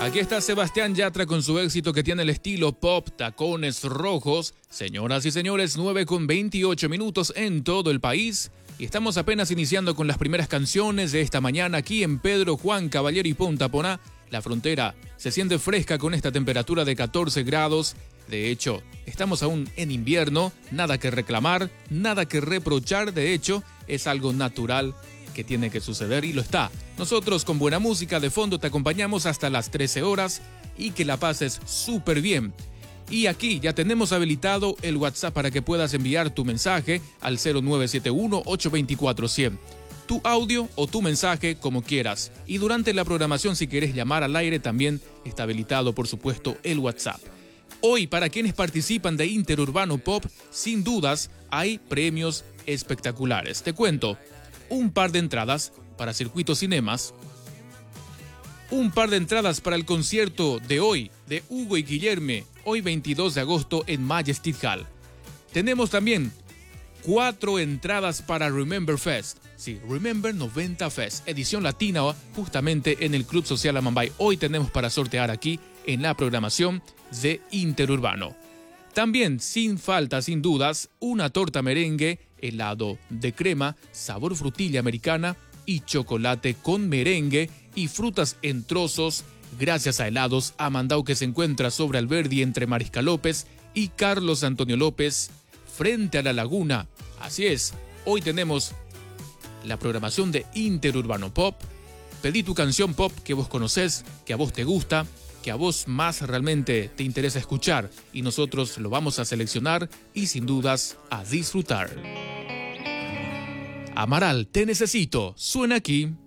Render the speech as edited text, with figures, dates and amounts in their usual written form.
Aquí está Sebastián Yatra con su éxito que tiene el estilo pop, Tacones Rojos. Señoras y señores, 9:28 en todo el país. Y estamos apenas iniciando con las primeras canciones de esta mañana aquí en Pedro Juan Caballero y Punta Poná. La frontera se siente fresca con esta temperatura de 14 grados. De hecho, estamos aún en invierno, nada que reclamar, nada que reprochar. De hecho, es algo natural que tiene que suceder y lo está. Nosotros con buena música de fondo te acompañamos hasta las 13 horas y que la pases súper bien. Y aquí ya tenemos habilitado el WhatsApp para que puedas enviar tu mensaje al 0971-824-100. Tu audio o tu mensaje como quieras. Y durante la programación, si quieres llamar al aire, también está habilitado, por supuesto, el WhatsApp. Hoy, para quienes participan de Interurbano Pop, sin dudas, hay premios espectaculares. Te cuento, un par de entradas para Circuito Cinemas, un par de entradas para el concierto de hoy de Hugo y Guillermo, hoy 22 de agosto en Majestic Hall. Tenemos también 4 entradas para Remember Fest. Sí, Remember 90 Fest, edición latina, justamente en el Club Social Amambay. Hoy tenemos para sortear aquí en la programación de Interurbano. También, sin falta, sin dudas, una torta merengue, helado de crema, sabor frutilla americana y chocolate con merengue y frutas en trozos, gracias a Helados Amandau, que se encuentra sobre Alberdi entre Mariscal López y Carlos Antonio López, frente a la laguna. Así es, hoy tenemos la programación de Interurbano Pop. Pedí tu canción pop que vos conocés, que a vos te gusta, que a vos más realmente te interesa escuchar, y nosotros lo vamos a seleccionar y sin dudas a disfrutar. Amaral, te necesito, suena aquí.